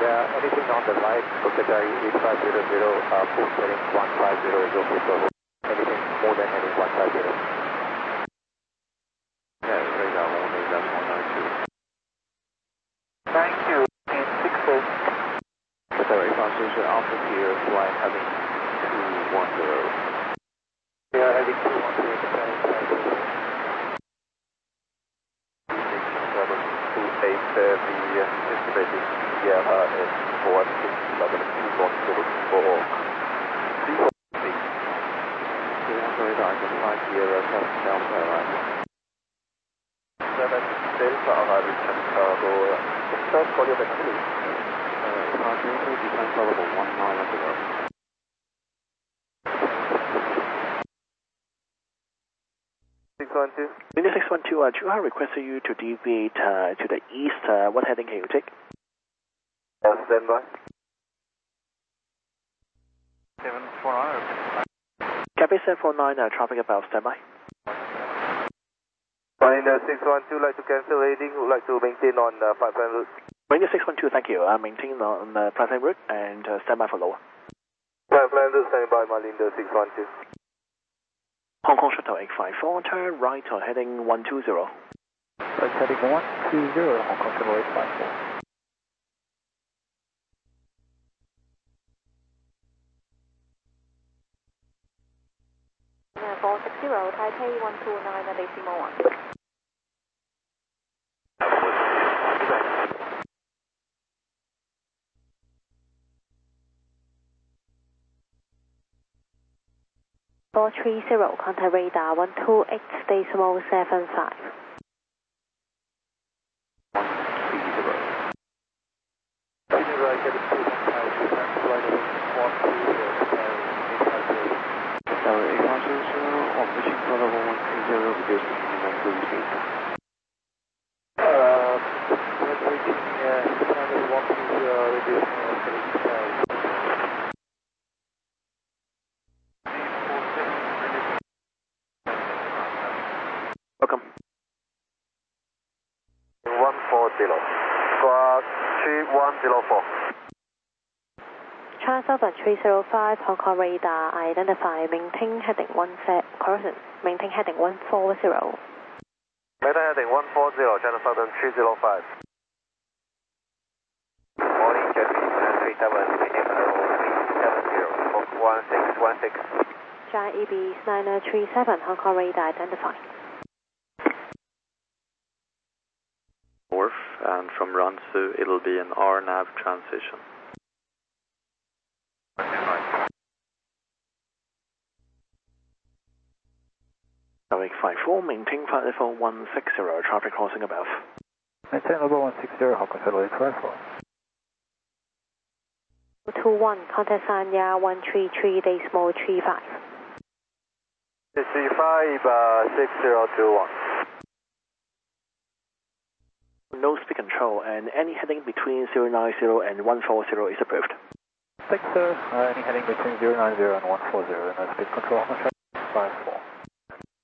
Yeah, anything on the right, Secretary 8500, post heading 150 is okay, so anything more than heading 150. Yeah, radar only, that's 192. Thank you, in 6-8. Secretary Foundation Alpha here, fly heading 210. We are heading 210, Secretary 728, the estimated Sierra is 4611 for radar, I can fly Sierra 7 Delta arrival. 7 Delta arrival, Chicago. Start for your taxi. Continental descent level 1 mile ago. Window 612, Juha requested you to deviate to the east. What heading can you take? Stand by. 749. Cafe 749, traffic above, standby. Window 612, like to cancel heading, would like to maintain on 500. Window 612, thank you. Maintain on the private route and standby for lower. 500, standing by, my Lindo 612. Hong Kong Shuttle 854, turn right on heading 120. Right, heading 120, Hong Kong Shuttle 854. Yeah, 460, Taipei 129, decimal 1. Contact radar 128 decimal 75. Welcome. 140, squad 3104. Charles Southern 305, Hong Kong radar, identify, maintain heading 10, correction, maintain heading 140. Maintain heading 140, Charles Southern 305. Morning, Jetty 37, maintain level 370, 1616. Giant EB 9037, Hong Kong radar, identify. North, and from Ransu, it'll be an RNAV transition. Tower 854, maintain flight level 160, traffic crossing above. Maintain level 160, Hong Kong Shuttle 854. 21, contact Sanya 133 decimal 35. 65, 6021. No speed control, and any heading between 090 and 140 is approved. Thanks, sir. Any heading between 090 and 140, no speed control, 54.